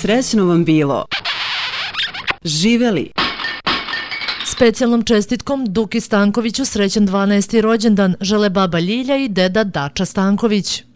Srećno vam bilo. Živeli. Specijalnom čestitkom Duki Stankoviću srećan 12. rođendan žele baba Ljilja i deda Dača Stanković.